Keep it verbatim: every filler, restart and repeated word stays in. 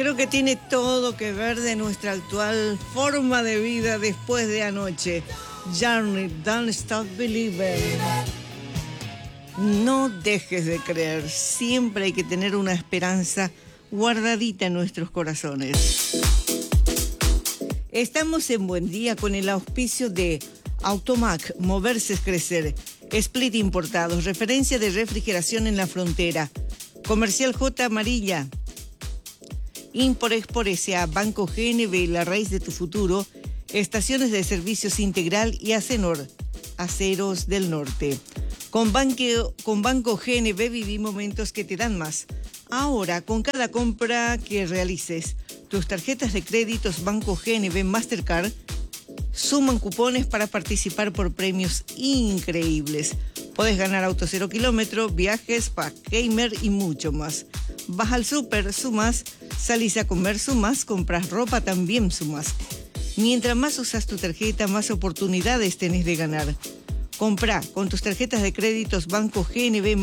Creo que tiene todo que ver de nuestra actual forma de vida después de anoche. Journey, Don't Stop Believing. No dejes de creer. Siempre hay que tener una esperanza guardadita en nuestros corazones. Estamos en Buen Día con el auspicio de Automac, Moverse es Crecer, Split Importados, referencia de refrigeración en la frontera, Comercial J Amarilla, Impor-Export S A, Banco G N B, la raíz de tu futuro, Estaciones de Servicios Integral y Acenor, Aceros del Norte. Con, banque, con Banco G N B viví momentos que te dan más. Ahora, con cada compra que realices, tus tarjetas de créditos Banco G N B Mastercard suman cupones para participar por premios increíbles. Podés ganar auto cero kilómetro, viajes, pack gamer y mucho más. Vas al súper, sumás, salís a comer, sumás, compras ropa, también sumás. Mientras más usas tu tarjeta, más oportunidades tenés de ganar. Comprá con tus tarjetas de créditos Banco G N B